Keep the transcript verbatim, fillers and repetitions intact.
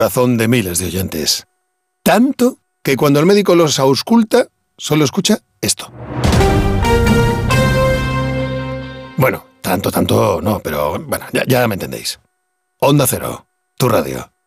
Razón de miles de oyentes. Tanto que cuando el médico los ausculta, solo escucha esto. Bueno, tanto, tanto no, pero bueno, ya, ya me entendéis. Onda Cero, tu radio.